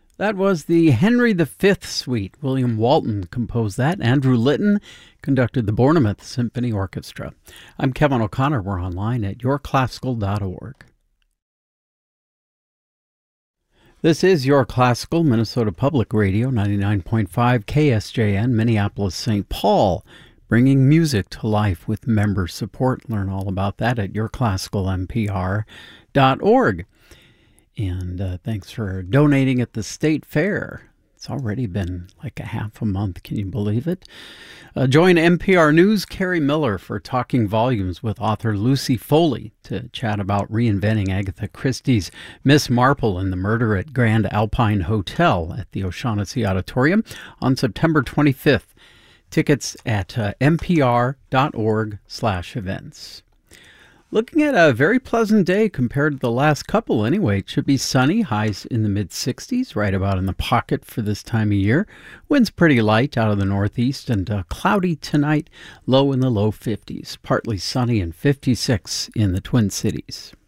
That was the Henry V Suite. William Walton composed that. Andrew Litton conducted the Bournemouth Symphony Orchestra. I'm Kevin O'Connor. We're online at yourclassical.org. This is Your Classical, Minnesota Public Radio, 99.5 KSJN, Minneapolis, St. Paul, bringing music to life with member support. Learn all about that at yourclassicalmpr.org. And thanks for donating at the State Fair. It's already been like a half a month. Can you believe it? Join NPR News' Carrie Miller for Talking Volumes with author Lucy Foley to chat about reinventing Agatha Christie's Miss Marple and the Murder at Grand Alpine Hotel at the O'Shaughnessy Auditorium on September 25th. Tickets at npr.org/events. Looking at a very pleasant day compared to the last couple anyway. It should be sunny, highs in the mid-60s, right about in the pocket for this time of year. Wind's pretty light out of the northeast and cloudy tonight, low in the low 50s. Partly sunny and 56 in the Twin Cities.